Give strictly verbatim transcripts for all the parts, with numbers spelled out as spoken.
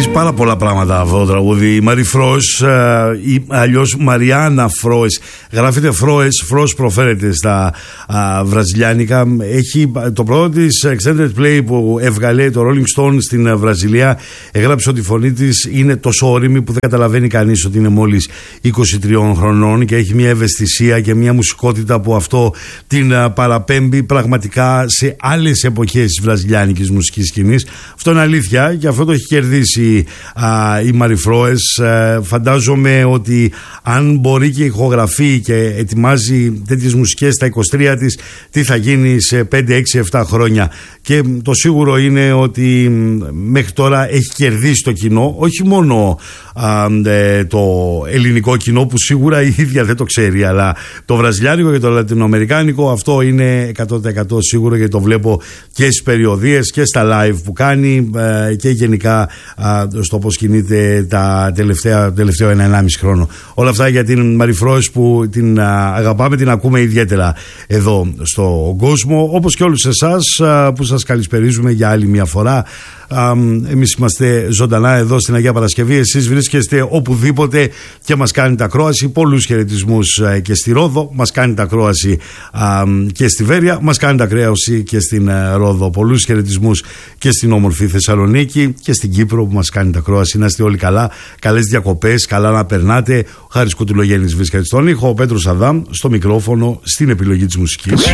Θυμίζει πάρα πολλά πράγματα αυτό το τραγούδι. Η Μαρή Φρόες ή αλλιώς Μαριάννα Φρόες. Γράφεται Φρόες, Φρόες προφέρεται στα α, βραζιλιάνικα. Έχει το πρώτο της extended play που έβγαλε το Rolling Stone στην Βραζιλία. Έγραψε ότι η φωνή της είναι τόσο όρημη που δεν καταλαβαίνει κανείς ότι είναι μόλις είκοσι τριών χρονών και έχει μια ευαισθησία και μια μουσικότητα που αυτό την α, παραπέμπει πραγματικά σε άλλες εποχές της βραζιλιάνικης μουσικής σκηνής. Αυτό είναι αλήθεια και αυτό το έχει κερδίσει α, η Μαρή Φρόες. Α, φαντάζομαι ότι αν μπορεί και ηχογραφεί και ετοιμάζει τέτοιες μουσικές στα είκοσι τρία της, τι θα γίνει σε πέντε, έξι, επτά χρόνια. Και το σίγουρο είναι ότι μέχρι τώρα έχει κερδίσει το κοινό, όχι μόνο α, ε, το ελληνικό κοινό που σίγουρα η ίδια δεν το ξέρει, αλλά το βραζιλιάνικο και το λατινοαμερικάνικο, αυτό είναι εκατό τοις εκατό σίγουρο και το βλέπω και στις περιοδίες και στα live που κάνει ε, και γενικά α, στο πώς κινείται τα τελευταία, τελευταίο ένα ενάμιση χρόνο. Όλα αυτά για την Μαρή Φρόες που την α, αγαπάμε, την ακούμε ιδιαίτερα εδώ στον κόσμο, όπως και όλους εσάς α, που σας καλησπερίζουμε για άλλη μια φορά. Εμείς είμαστε ζωντανά εδώ στην Αγία Παρασκευή. Εσείς βρίσκεστε οπουδήποτε και μας κάνετε ακρόαση. Πολλούς χαιρετισμούς και στη Ρόδο. Μας κάνετε ακρόαση και στη Βέρεια. Μας κάνετε ακρόαση και στην Ρόδο. Πολλούς χαιρετισμούς και στην όμορφη Θεσσαλονίκη και στην Κύπρο που μας κάνετε ακρόαση. Να είστε όλοι καλά. Καλές διακοπές. Καλά να περνάτε. Ο Χάρης Κουτουλογέννης βρίσκεται στον ήχο. Ο Πέτρος Αδάμ στο μικρόφωνο, στην επιλογή της μουσικής.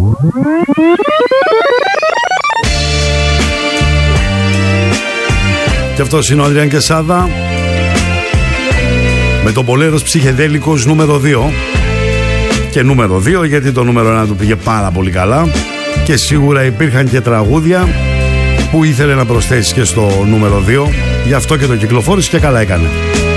Και αυτός είναι ο Ανδριάν Κεσάδα με το Μπολέρος Ψυχεδέλικος νούμερο δύο. Και νούμερο δύο γιατί το νούμερο ένα του πήγε πάρα πολύ καλά και σίγουρα υπήρχαν και τραγούδια που ήθελε να προσθέσει και στο νούμερο δύο. Γι' αυτό και το κυκλοφόρησε και καλά έκανε.